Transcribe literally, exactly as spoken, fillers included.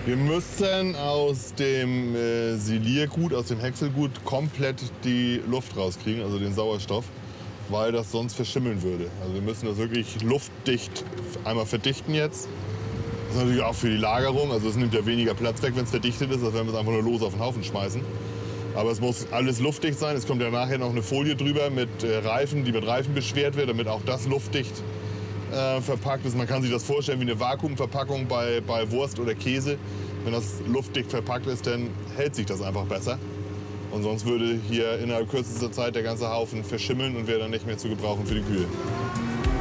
Wir müssen aus dem äh, Siliergut, aus dem Häckselgut komplett die Luft rauskriegen, also den Sauerstoff, weil das sonst verschimmeln würde. Also wir müssen das wirklich luftdicht einmal verdichten jetzt. Das ist natürlich auch für die Lagerung, also es nimmt ja weniger Platz weg, wenn es verdichtet ist, als wenn wir es einfach nur los auf den Haufen schmeißen. Aber es muss alles luftdicht sein. Es kommt ja nachher noch eine Folie drüber mit äh, Reifen, die mit Reifen beschwert wird, damit auch das luftdicht äh, verpackt ist. Man kann sich das vorstellen wie eine Vakuumverpackung bei, bei Wurst oder Käse. Wenn das luftdicht verpackt ist, dann hält sich das einfach besser. Und sonst würde hier innerhalb kürzester Zeit der ganze Haufen verschimmeln und wäre dann nicht mehr zu gebrauchen für die Kühe.